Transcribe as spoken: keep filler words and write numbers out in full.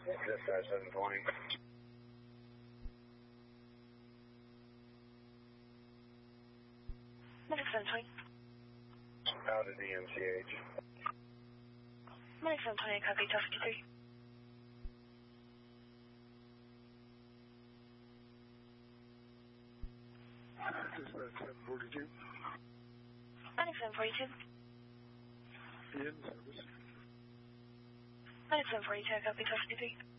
Dispatch seven twenty. Medic seven twenty. Out of D M C H. Medic seven twenty, copy, Tower fifty-three. Dispatch seven forty-two. Medic seven forty-two. In service. Medic seven forty-two, copy, Tower fifty-three.